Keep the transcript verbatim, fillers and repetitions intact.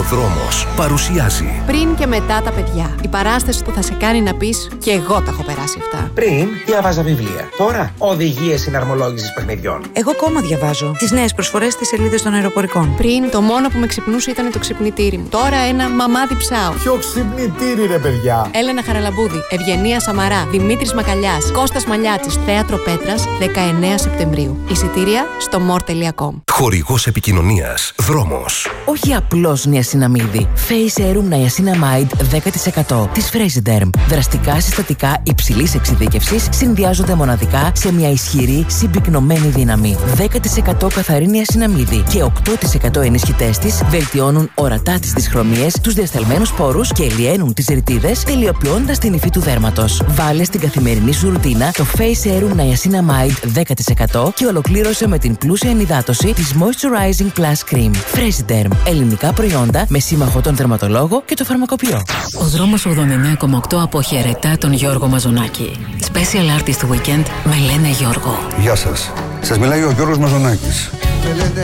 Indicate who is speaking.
Speaker 1: Ο Δρόμος παρουσιάζει
Speaker 2: Πριν και μετά τα παιδιά. Η παράσταση που θα σε κάνει να πεις «Και εγώ τα έχω περάσει αυτά».
Speaker 3: Πριν διάβαζα βιβλία. Τώρα οδηγίες συναρμολόγησης παιχνιδιών.
Speaker 4: Εγώ ακόμα διαβάζω τις νέες προσφορές στις σελίδες των αεροπορικών.
Speaker 2: Πριν το μόνο που με ξυπνούσε ήταν το ξυπνητήρι μου. Τώρα ένα μαμάδι ψάω.
Speaker 5: Ποιο ξυπνητήρι, ρε παιδιά!
Speaker 2: Έλενα Χαραλαμπούδη, Ευγενία Σαμαρά, Δημήτρης Μακαλιάς, Κώστας Μαλιάτσης, Θέατρο Πέτρας, δεκαεννέα Σεπτεμβρίου. Εισιτήρια στο more τελεία com.
Speaker 1: χορηγός επικοινωνίας Δρόμος.
Speaker 6: Όχι απλώς νιασιναμίδι. Face Serum Niacinamide δέκα τοις εκατό της Fresiderm. Δραστικά συστατικά υψηλής εξειδίκευσης συνδυάζονται μοναδικά σε μια ισχυρή συμπυκνωμένη δύναμη. δέκα τοις εκατό καθαρή νιασιναμίδι και οκτώ τοις εκατό ενισχυτές της βελτιώνουν ορατά τις δυσχρωμίες, τους διασταλμένους πόρους και ελιαίνουν τις ρητίδες, τελειοποιώντας την υφή του δέρματος. Βάλε στην καθημερινή σου ρουτίνα το Face Serum Niacinamide δέκα τοις εκατό και ολοκλήρωσε με την πλούσια ενυδάτωση της Moisturizing Plus Cream. Fresiderm. Ελληνικά προϊόντα με σύμμαχο τον δερματολόγο και το φαρμακοποιό.
Speaker 7: Ο Δρόμος ογδόντα εννέα κόμμα οκτώ αποχαιρετά τον Γιώργο Μαζονάκη. Special Artist Weekend με λένε Γιώργο.
Speaker 8: Γεια σας. Σας μιλάει ο Γιώργος Μαζονάκης.